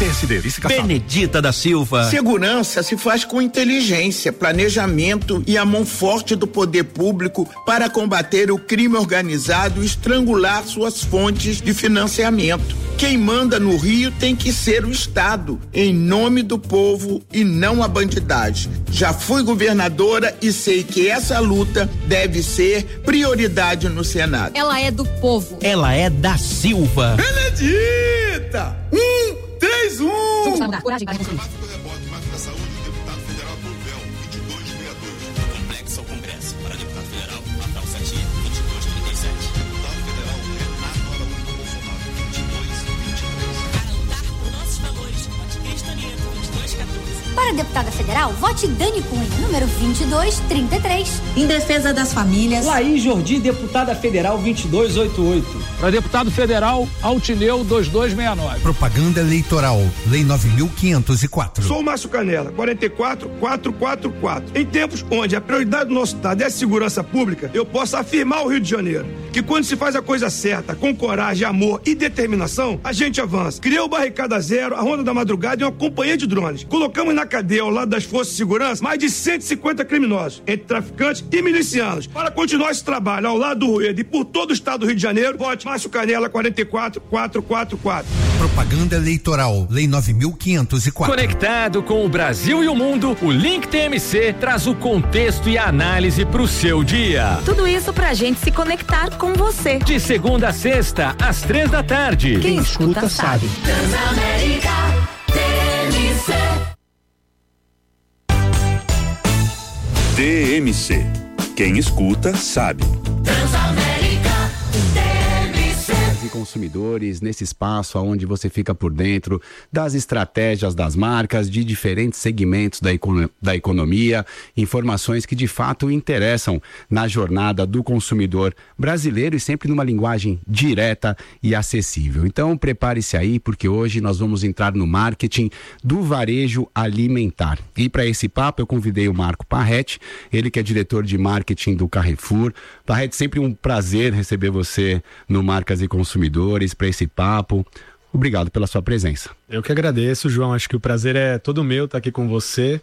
PSD, vice Kassab. Benedita da Silva. Segurança se faz com inteligência, planejamento e a mão forte do poder público para combater o crime organizado e estrangular suas fontes de financiamento. Quem manda no Rio tem que ser o Estado, em nome do povo e não a bandidagem. Já fui governadora e sei que essa luta deve ser prioridade no Senado. Ela é do povo. Ela é da Silva. Benedita! 1, 3, 1! Coragem, vai conseguir. Complexo ao Congresso, para deputado federal, Natal 7, 2237. Deputado federal, Renato Araújo Bolsonaro, 2223. Para lutar por nossos valores, vote Cristiano Nieto, 2214. Para deputada federal, vote Dani Cunha, número 2233. Em defesa das famílias, Laís Jordi, deputada federal, 2288. Para deputado federal, Altineu 2269. Propaganda eleitoral, Lei 9.504. Sou o Márcio Canela, 44444. Em tempos onde a prioridade do nosso estado é a segurança pública, eu posso afirmar ao Rio de Janeiro que quando se faz a coisa certa, com coragem, amor e determinação, a gente avança. Criou o Barricada Zero, a Ronda da Madrugada e uma companhia de drones. Colocamos na cadeia, ao lado das forças de segurança, mais de 150 criminosos, entre traficantes e milicianos. Para continuar esse trabalho ao lado do Rueda e por todo o estado do Rio de Janeiro, vote Márcio Canela, 44444. Propaganda eleitoral, Lei 9.504. Conectado com o Brasil e o mundo, o Link TMC traz o contexto e a análise pro seu dia. tudo isso pra gente se conectar com você. De segunda a sexta, às 3 da tarde. Quem escuta sabe. Transamérica TMC. TMC. Quem escuta, sabe. Transamérica TMC. E consumidores nesse espaço onde você fica por dentro das estratégias das marcas, de diferentes segmentos da economia, informações que de fato interessam na jornada do consumidor brasileiro e sempre numa linguagem direta e acessível. Então prepare-se aí, porque hoje nós vamos entrar no marketing do varejo alimentar. E para esse papo eu convidei o Marco Parretti, ele que é diretor de marketing do Carrefour. Parretti, sempre um prazer receber você no Marcas e Consumidores para esse papo. Obrigado pela sua presença. Eu que agradeço, João. Acho que o prazer é todo meu estar aqui com você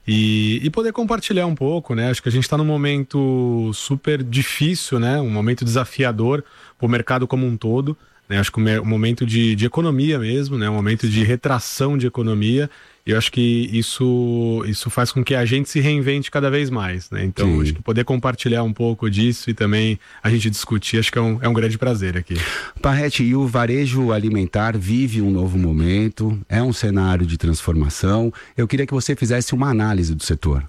e poder compartilhar um pouco, né? Acho que a gente está num momento super difícil, né? Um momento desafiador para o mercado como um todo, né? Acho que um momento de economia mesmo, né? Um momento de retração de economia. E eu acho que isso faz com que a gente se reinvente cada vez mais, né? Então, Sim. acho que poder compartilhar um pouco disso e também a gente discutir, acho que é um grande prazer aqui. Parretti, e o varejo alimentar vive um novo momento, é um cenário de transformação. Eu queria que você fizesse uma análise do setor.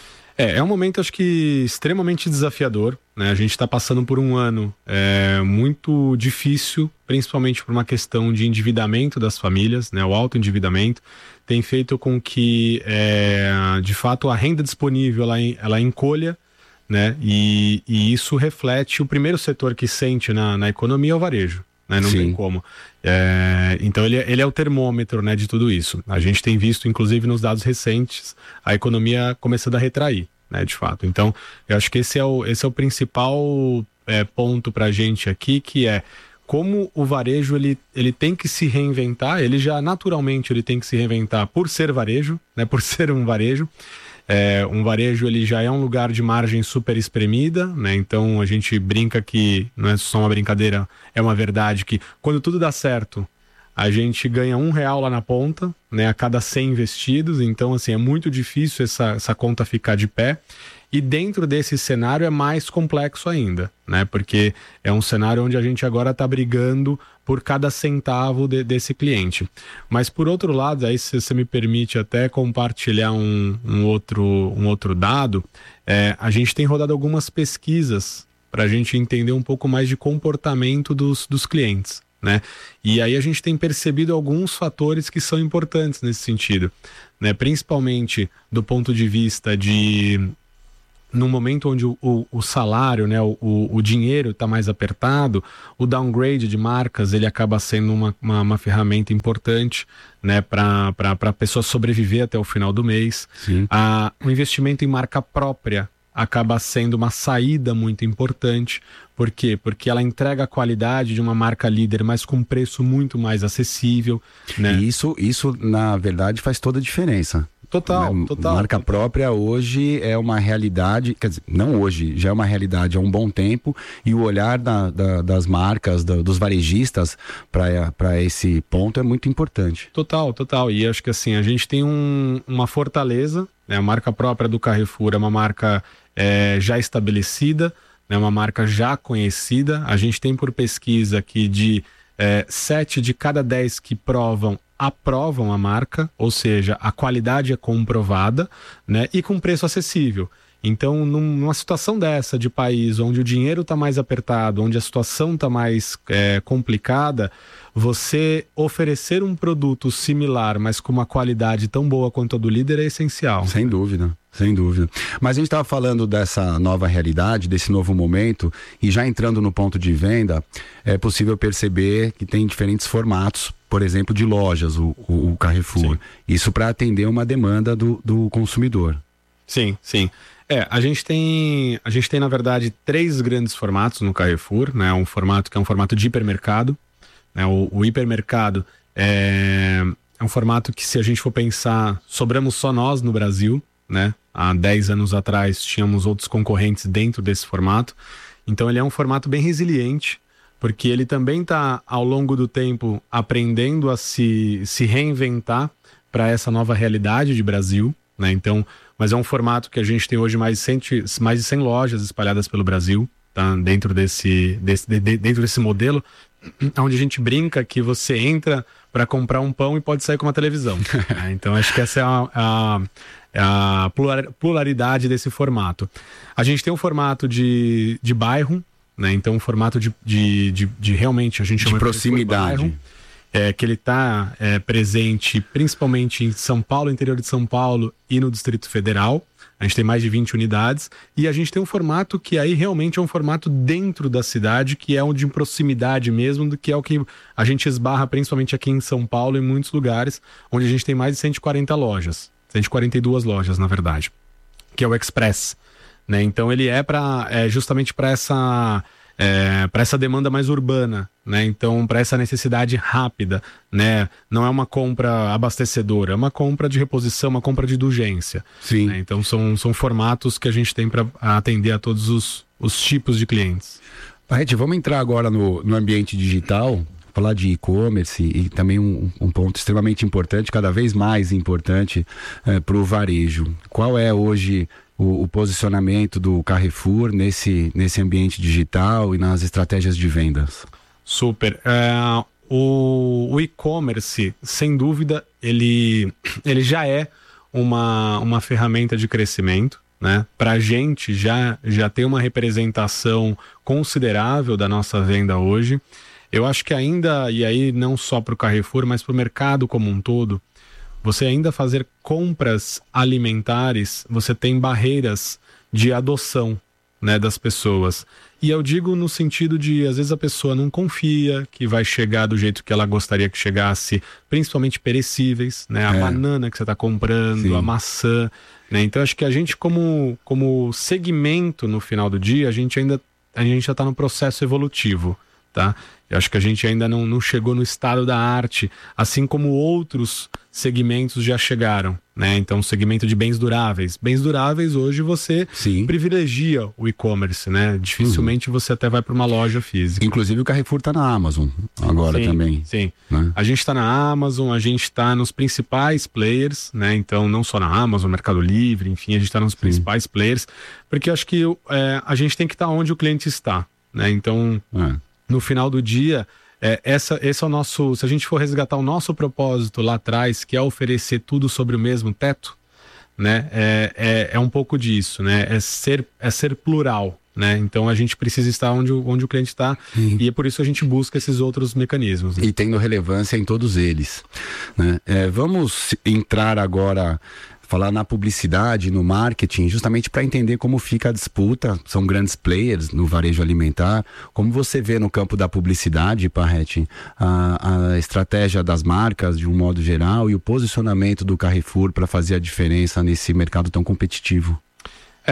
É um momento, acho que, extremamente desafiador, né? A gente está passando por um ano muito difícil, principalmente por uma questão de endividamento das famílias, né? O alto endividamento tem feito com que, de fato, a renda disponível ela encolha, né? E isso reflete o primeiro setor que sente na economia é o varejo. Né? Não tem como. Então ele é o termômetro, né, de tudo isso. A gente tem visto, inclusive nos dados recentes, a economia começando a retrair, né, de fato. Então eu acho que esse é o principal ponto para a gente aqui, que é como o varejo ele tem que se reinventar. Ele já naturalmente ele tem que se reinventar por ser varejo, né, por ser um varejo. Um varejo ele já é um lugar de margem super espremida, né? Então a gente brinca que não é só uma brincadeira, é uma verdade que quando tudo dá certo, a gente ganha R$1 lá na ponta, né? A cada 100 investidos. Então assim, é muito difícil essa conta ficar de pé. E dentro desse cenário é mais complexo ainda, né? Porque é um cenário onde a gente agora está brigando por cada centavo desse cliente. Mas por outro lado, aí se você me permite até compartilhar um outro dado, a gente tem rodado algumas pesquisas para a gente entender um pouco mais de comportamento dos clientes, né? E aí a gente tem percebido alguns fatores que são importantes nesse sentido, né? Principalmente do ponto de vista de... num momento onde o salário, né, o dinheiro está mais apertado, o downgrade de marcas ele acaba sendo uma ferramenta importante, né, para a pessoa sobreviver até o final do mês. O investimento em marca própria acaba sendo uma saída muito importante. Por quê? Porque ela entrega a qualidade de uma marca líder, mas com preço muito mais acessível, né? E isso, na verdade, faz toda a diferença. Total. Marca própria hoje é uma realidade, quer dizer, não hoje, já é uma realidade há um bom tempo, e o olhar das marcas, dos varejistas para esse ponto é muito importante. Total. E acho que assim, a gente tem uma fortaleza, né? A marca própria do Carrefour é uma marca já estabelecida, é uma marca já conhecida. A gente tem por pesquisa que de 7 de cada 10 que aprovam a marca, ou seja, a qualidade é comprovada, né? E com preço acessível. Então, numa situação dessa de país onde o dinheiro está mais apertado, onde a situação está mais complicada, você oferecer um produto similar, mas com uma qualidade tão boa quanto a do líder é essencial. Sem dúvida. Mas a gente estava falando dessa nova realidade, desse novo momento, e já entrando no ponto de venda, é possível perceber que tem diferentes formatos, por exemplo, de lojas, o Carrefour. Sim. Isso para atender uma demanda do consumidor. Sim. A gente tem, na verdade, 3 grandes formatos no Carrefour, né? Um formato que é um formato de hipermercado, né? O hipermercado é um formato que, se a gente for pensar, sobramos só nós no Brasil, né? Há 10 anos atrás tínhamos outros concorrentes dentro desse formato. Então ele é um formato bem resiliente, porque ele também está, ao longo do tempo, aprendendo a se reinventar para essa nova realidade de Brasil, né? Então, mas é um formato que a gente tem hoje mais de 100 lojas espalhadas pelo Brasil, tá? Dentro desse modelo, onde a gente brinca que você entra para comprar um pão e pode sair com uma televisão. Então acho que essa é a pluralidade desse formato. A gente tem um formato de bairro, né? Então um formato de realmente a gente chama de proximidade. Bairro, que ele está presente principalmente em São Paulo, interior de São Paulo e no Distrito Federal. A gente tem mais de 20 unidades, e a gente tem um formato que aí realmente é um formato dentro da cidade, que é um de proximidade mesmo, que é o que a gente esbarra principalmente aqui em São Paulo, em muitos lugares, onde a gente tem mais de 140 lojas, 142 lojas, na verdade, que é o Express, né? Então ele justamente para essa demanda mais urbana, né? Então, para essa necessidade rápida, né? Não é uma compra abastecedora, é uma compra de reposição, uma compra de indulgência. Sim. Né? Então, são formatos que a gente tem para atender a todos os tipos de clientes. Parretti, vamos entrar agora no ambiente digital, falar de e-commerce e também um ponto extremamente importante, cada vez mais importante para o varejo. Qual é hoje o posicionamento do Carrefour nesse ambiente digital e nas estratégias de vendas? Super. O e-commerce, sem dúvida, ele já é uma ferramenta de crescimento, né? Para a gente já tem uma representação considerável da nossa venda hoje. Eu acho que ainda, e aí não só para o Carrefour, mas para o mercado como um todo, você ainda fazer compras alimentares, você tem barreiras de adoção, né, das pessoas. E eu digo no sentido de, às vezes a pessoa não confia que vai chegar do jeito que ela gostaria que chegasse, principalmente perecíveis, né? A banana que você está comprando, sim, a maçã, né? Então acho que a gente como segmento no final do dia, a gente já está no processo evolutivo, tá? Eu acho que a gente ainda não chegou no estado da arte, assim como outros segmentos já chegaram, né? Então, o segmento de bens duráveis. Bens duráveis, hoje você privilegia o e-commerce, né? Dificilmente você até vai para uma loja física. Inclusive o Carrefour está na Amazon agora também. Sim, né? A gente está na Amazon, a gente está nos principais players, né? Então, não só na Amazon, Mercado Livre, enfim, a gente está nos principais players, porque eu acho que a gente tem que estar onde o cliente está, né? Então... No final do dia, esse é o nosso... Se a gente for resgatar o nosso propósito lá atrás, que é oferecer tudo sobre o mesmo teto, né? É um pouco disso, né? É ser plural, né? Então a gente precisa estar onde o cliente está, e é por isso que a gente busca esses outros mecanismos, né? E tendo relevância em todos eles, né? Vamos entrar agora... falar na publicidade, no marketing, justamente para entender como fica a disputa. São grandes players no varejo alimentar. Como você vê no campo da publicidade, Parretti, a estratégia das marcas de um modo geral e o posicionamento do Carrefour para fazer a diferença nesse mercado tão competitivo?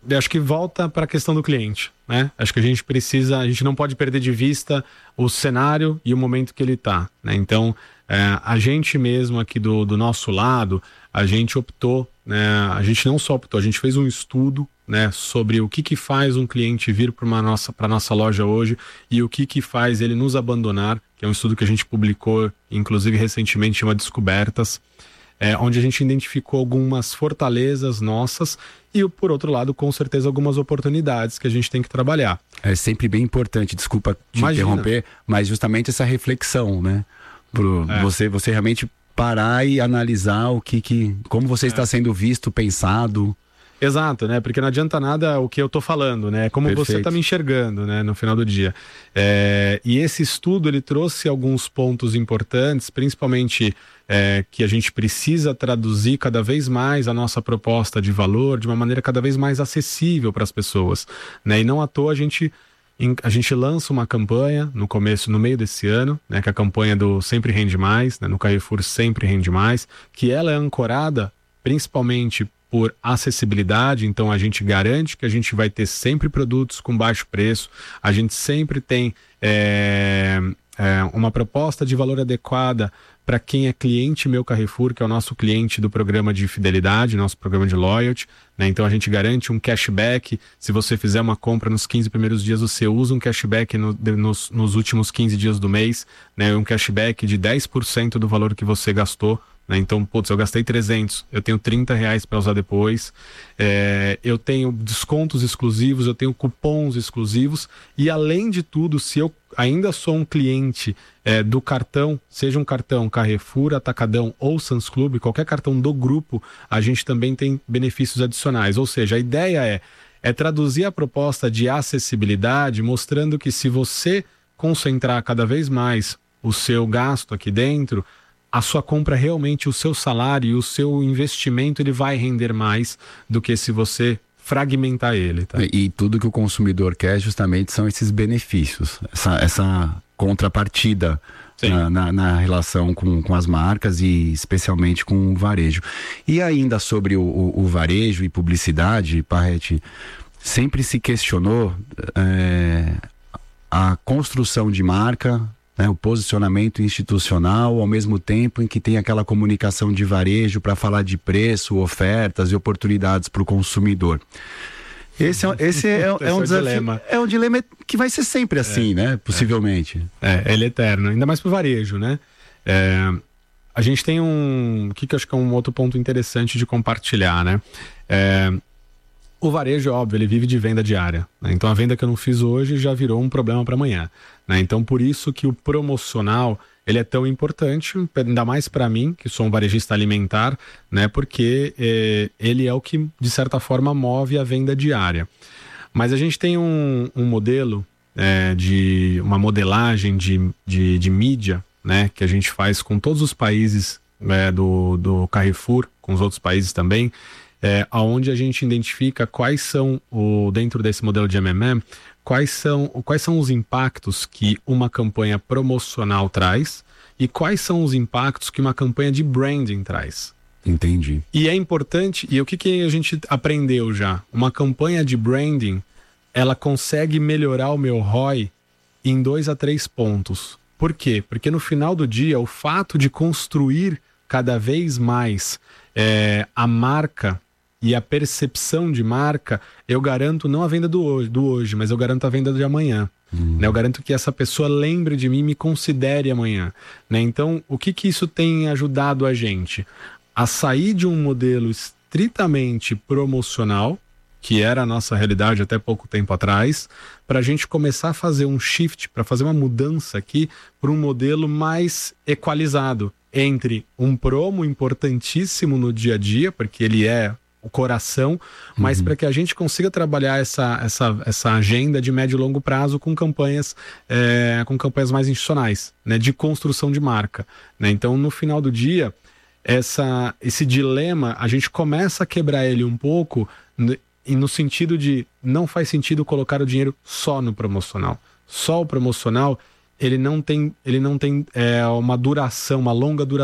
eu acho que volta para a questão do cliente, né? Acho que a gente não pode perder de vista o cenário e o momento que ele está, né? Então, a gente mesmo aqui do nosso lado, a gente optou, né? A gente não só optou, a gente fez um estudo, né, sobre o que faz um cliente vir para nossa loja hoje e o que faz ele nos abandonar, que é um estudo que a gente publicou, inclusive recentemente, chama Descobertas, onde a gente identificou algumas fortalezas nossas e, por outro lado, com certeza, algumas oportunidades que a gente tem que trabalhar. É sempre bem importante, desculpa te interromper, mas justamente essa reflexão, né? Você realmente parar e analisar como você está sendo visto, pensado. Exato, né? Porque não adianta nada o que eu tô falando, né? Como Perfeito. Você tá me enxergando, né? No final do dia. E esse estudo, ele trouxe alguns pontos importantes, principalmente que a gente precisa traduzir cada vez mais a nossa proposta de valor de uma maneira cada vez mais acessível para as pessoas, né? E não à toa a gente lança uma campanha no meio desse ano, né? Que é a campanha do Sempre Rende Mais, né? No Carrefour Sempre Rende Mais, que ela é ancorada principalmente por acessibilidade, então a gente garante que a gente vai ter sempre produtos com baixo preço, a gente sempre tem uma proposta de valor adequada para quem é cliente Meu Carrefour, que é o nosso cliente do programa de fidelidade, nosso programa de loyalty, né? Então a gente garante um cashback, se você fizer uma compra nos 15 primeiros dias, você usa um cashback nos últimos 15 dias do mês, né? Um cashback de 10% do valor que você gastou. Então, eu gastei 300, eu tenho R$30 para usar depois, eu tenho descontos exclusivos, eu tenho cupons exclusivos e, além de tudo, se eu ainda sou um cliente do cartão, seja um cartão Carrefour, Atacadão ou Sam's Club, qualquer cartão do grupo, a gente também tem benefícios adicionais. Ou seja, a ideia é traduzir a proposta de acessibilidade, mostrando que se você concentrar cada vez mais o seu gasto aqui dentro, a sua compra realmente, o seu salário e o seu investimento, ele vai render mais do que se você fragmentar ele. Tá? E tudo que o consumidor quer justamente são esses benefícios, essa contrapartida na relação com as marcas e especialmente com o varejo. E ainda sobre o varejo e publicidade, Parretti, sempre se questionou a construção de marca, né, o posicionamento institucional, ao mesmo tempo em que tem aquela comunicação de varejo para falar de preço, ofertas e oportunidades para o consumidor. Esse é um desafio, dilema. É um dilema que vai ser sempre assim, né? Possivelmente. Ele é eterno, ainda mais para o varejo, né? A gente tem que eu acho que é um outro ponto interessante de compartilhar, né? O varejo, óbvio, ele vive de venda diária, né? Então a venda que eu não fiz hoje já virou um problema para amanhã, né? Então por isso que o promocional, ele é tão importante, ainda mais para mim, que sou um varejista alimentar, né? Porque ele é o que, de certa forma, move a venda diária. Mas a gente tem um modelo, uma modelagem de mídia, né? Que a gente faz com todos os países do Carrefour, com os outros países também, onde a gente identifica quais são, dentro desse modelo de MMM, quais são os impactos que uma campanha promocional traz e quais são os impactos que uma campanha de branding traz. Entendi. E é importante, e o que a gente aprendeu já? Uma campanha de branding, ela consegue melhorar o meu ROI em 2 a 3 pontos. Por quê? Porque no final do dia, o fato de construir cada vez mais a marca e a percepção de marca, eu garanto não a venda do hoje, mas eu garanto a venda de amanhã. Né? Eu garanto que essa pessoa lembre de mim e me considere amanhã. Né? Então, o que isso tem ajudado a gente? A sair de um modelo estritamente promocional, que era a nossa realidade até pouco tempo atrás, para a gente começar a fazer um shift, para fazer uma mudança aqui para um modelo mais equalizado entre um promo importantíssimo no dia a dia, porque ele é o coração, mas para que a gente consiga trabalhar essa agenda de médio e longo prazo com campanhas mais institucionais, né, de construção de marca. Né? Então, no final do dia, esse dilema, a gente começa a quebrar ele um pouco no sentido de não faz sentido colocar o dinheiro só no promocional. Só o promocional, ele não tem uma duração, uma longa duração